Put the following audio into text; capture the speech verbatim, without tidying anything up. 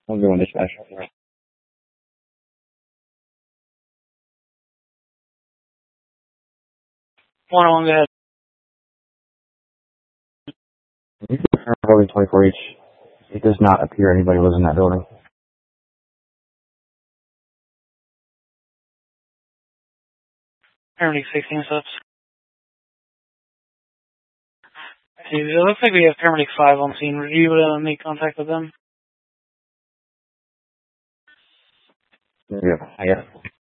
I'm going dispatch. One on one, go ahead. Building twenty-four H. It does not appear anybody lives in that building. Paramedic sixteen steps. It looks like we have Paramedic five on scene. Would you uh, make contact with them? Yeah, I guess.